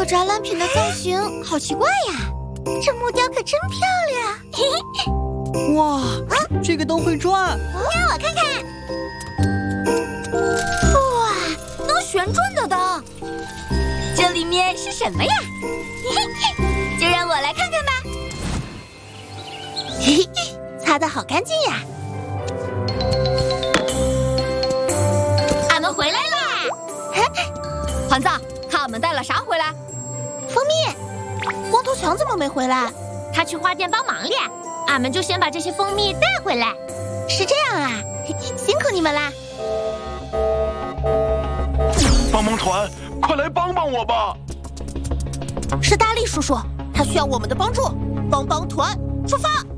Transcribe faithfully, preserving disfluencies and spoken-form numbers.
个展览品的造型好奇怪呀！这木雕可真漂亮！嘿嘿。 哇，啊、这个都会转！ 让我看看。哇，能旋转的灯！ 这里面是什么呀？嘿嘿，就让我来看看吧。 嘿嘿，擦得好干净呀！ 俺们回来啦！团子，看我们带了啥回来？ 蜂蜜。光头强怎么没回来？ 他去花店帮忙了，俺们就先把这些蜂蜜带回来。 是这样啊，辛苦你们啦！ 帮帮团，快来帮帮我吧！ 是大力叔叔，他需要我们的帮助。帮帮团，出发！